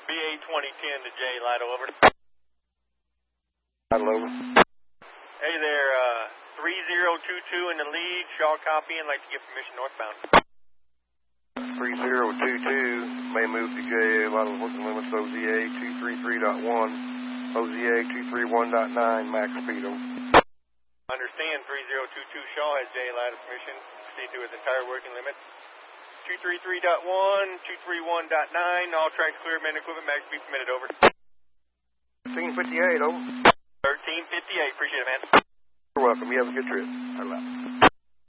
BA 2010 to J, Lido, over. Lido, over. Hey there, 3022 in the lead, Shaw copying, like to get permission northbound. 3022 may move to J, Lido working limits OZA 233.1, OZA 231.9, max speed, over. Understand, 3022 Shaw has J, Lido permission, proceed to his entire working limit. 233.1, 231.9, all tracks clear, man equipment, max speed permitted, over. 1358, over. 1358, appreciate it, man. You're welcome, you have a good trip.